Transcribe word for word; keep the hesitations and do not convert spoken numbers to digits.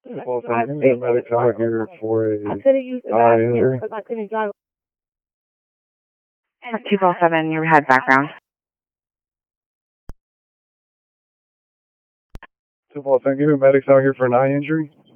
Well, thank you. Medics out here for a I could have used the eye bathroom injury. because I couldn't drive. And two four seven, you had background. Well, thank you. Medics out here for an eye injury.